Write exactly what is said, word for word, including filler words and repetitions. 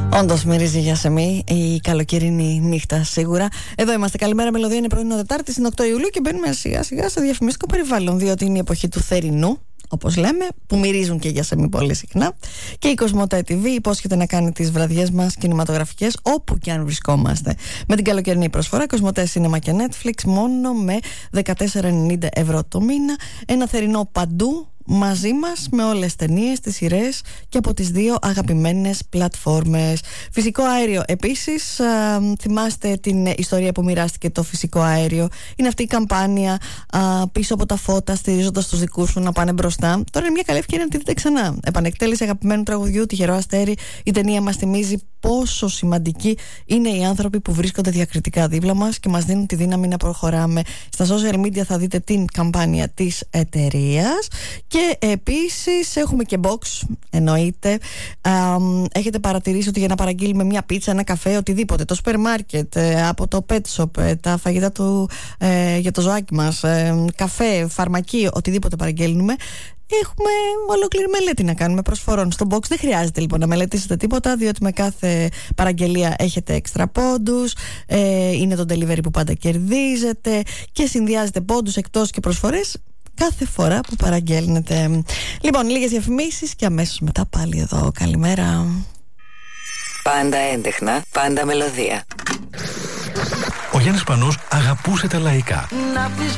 Όντως μυρίζει για σεμί η καλοκαιρινή νύχτα σίγουρα. Εδώ είμαστε. Καλημέρα, Μελωδία. Είναι πρωινό Τετάρτη, είναι οκτώ Ιουλίου και μπαίνουμε σιγά σιγά σε διαφημιστικό περιβάλλον. Διότι είναι η εποχή του θερινού, όπως λέμε, που μυρίζουν και για σεμί πολύ συχνά. Και η Κοσμοτέ τι βι υπόσχεται να κάνει τις βραδιές μας κινηματογραφικές όπου και αν βρισκόμαστε. Με την καλοκαιρινή προσφορά Κοσμοτέ Cinema και Netflix μόνο με δεκατέσσερα ενενήντα ευρώ το μήνα. Ένα θερινό παντού μαζί μας με όλες τις ταινίες, τις σειρές και από τις δύο αγαπημένες πλατφόρμες. Φυσικό αέριο επίσης, α, θυμάστε την ιστορία που μοιράστηκε το φυσικό αέριο. Είναι αυτή η καμπάνια α, πίσω από τα φώτα, στηρίζοντας τους δικούς σου να πάνε μπροστά. Τώρα είναι μια καλή ευκαιρία να τη δείτε ξανά. Επανεκτέλεση αγαπημένου τραγουδιού, Τυχερό Αστέρι. Η ταινία μας θυμίζει πόσο σημαντικοί είναι οι άνθρωποι που βρίσκονται διακριτικά δίπλα μας και μας δίνουν τη δύναμη να προχωράμε. Στα social media θα δείτε την καμπάνια της εταιρείας. Και επίσης έχουμε και box, εννοείται. Α, έχετε παρατηρήσει ότι για να παραγγείλουμε μια πίτσα, ένα καφέ, οτιδήποτε, το σούπερ μάρκετ, από το pet shop, τα φαγητά του ε, για το ζωάκι μας, ε, καφέ, φαρμακείο, οτιδήποτε παραγγέλνουμε, έχουμε ολόκληρη μελέτη να κάνουμε προσφορών στο box. Δεν χρειάζεται λοιπόν να μελετήσετε τίποτα, διότι με κάθε παραγγελία έχετε έξτρα πόντους, ε, είναι το delivery που πάντα κερδίζετε και συνδυάζετε πόντους εκτός και προσφορές κάθε φορά που παραγγέλνετε. Λοιπόν, λίγες διαφημίσεις και αμέσως μετά πάλι εδώ. Καλημέρα. Πάντα έντεχνα, πάντα μελωδία. Ο Γιάννης Πανός αγαπούσε τα λαϊκά.